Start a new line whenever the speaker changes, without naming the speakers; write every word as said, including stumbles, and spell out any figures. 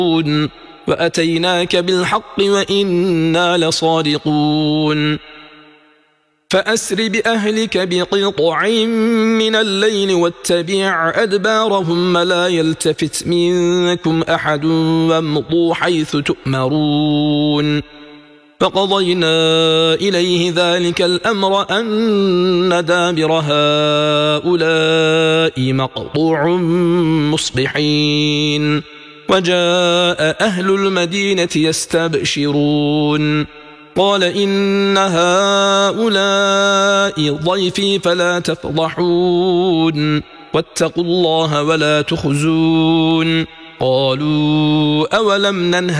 وأتيناك بالحق وإنا لصادقون فأسر بأهلك بقطع من الليل واتبع أدبارهم لا يلتفت منكم أحد وامضوا حيث تؤمرون فقضينا إليه ذلك الأمر أن دابر هؤلاء مقطوع مصبحين وجاء أهل المدينة يستبشرون قال إن هؤلاء ضيفي فلا تفضحون واتقوا الله ولا تخزون قالوا أولم ننهى